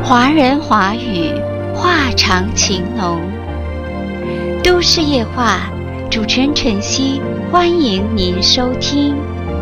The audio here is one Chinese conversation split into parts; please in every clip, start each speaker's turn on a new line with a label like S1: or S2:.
S1: 华人华语，话长情浓。都市夜话，主持人晨曦，欢迎您收听。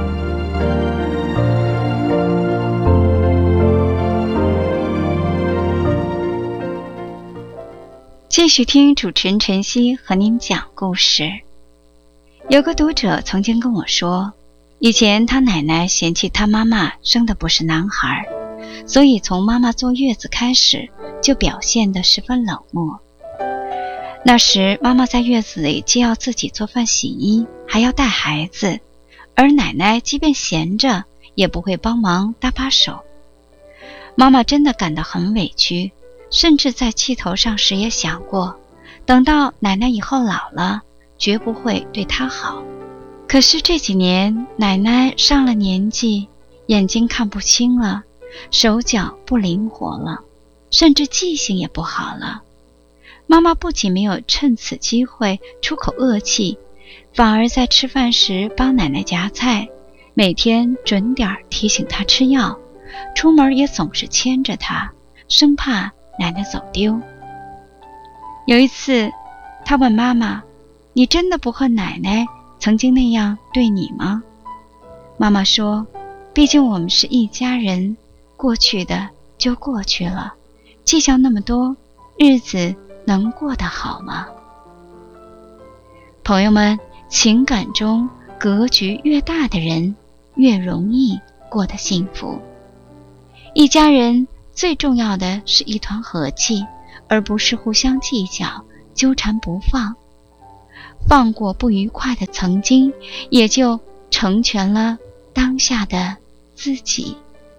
S1: 继续听主持人晨曦和您讲故事。有个读者曾经跟我说，以前他奶奶嫌弃他妈妈生的不是男孩，所以从妈妈坐月子开始就表现得十分冷漠。那时妈妈在月子里既要自己做饭洗衣，还要带孩子，而奶奶即便闲着也不会帮忙搭把手。妈妈真的感到很委屈，甚至在气头上时也想过，等到奶奶以后老了，绝不会对她好。可是这几年奶奶上了年纪，眼睛看不清了，手脚不灵活了，甚至记性也不好了。妈妈不仅没有趁此机会出口恶气，反而在吃饭时帮奶奶夹菜，每天准点提醒她吃药，出门也总是牵着她，生怕奶奶走丢。有一次她问妈妈，你真的不恨奶奶曾经那样对你吗？妈妈说，毕竟我们是一家人，过去的就过去了，计较那么多，日子能过得好吗？朋友们，情感中格局越大的人，越容易过得幸福。一家人最重要的是一团和气，而不是互相计较，纠缠不放。放过不愉快的曾经，也就成全了当下的自己。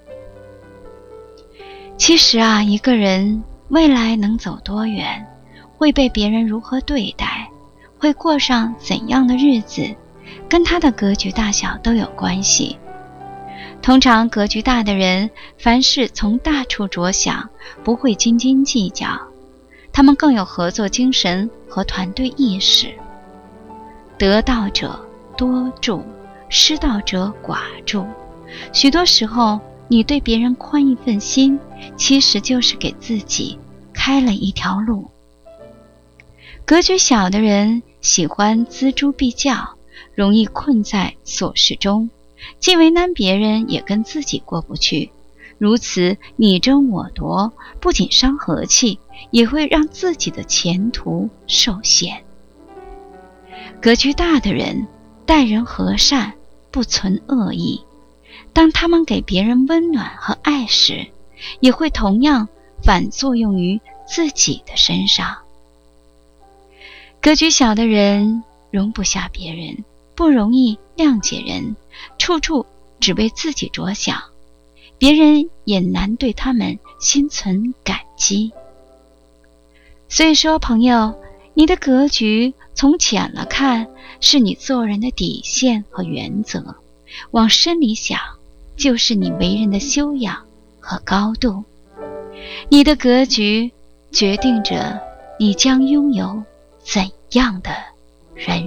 S1: 其实啊，一个人未来能走多远，会被别人如何对待，会过上怎样的日子，跟他的格局大小都有关系。通常格局大的人，凡事从大处着想，不会斤斤计较，他们更有合作精神和团队意识。得道者多助，失道者寡助。许多时候，你对别人宽一份心，其实就是给自己开了一条路。格局小的人喜欢锱铢必较，容易困在琐事中，既为难别人，也跟自己过不去。如此你争我夺，不仅伤和气，也会让自己的前途受限。格局大的人待人和善，不存恶意，当他们给别人温暖和爱时，也会同样反作用于自己的身上。格局小的人容不下别人，不容易谅解人，处处只为自己着想，别人也难对他们心存感激。所以说，朋友，你的格局从浅了看，是你做人的底线和原则，往深里想，就是你为人的修养和高度。你的格局决定着你将拥有怎样的人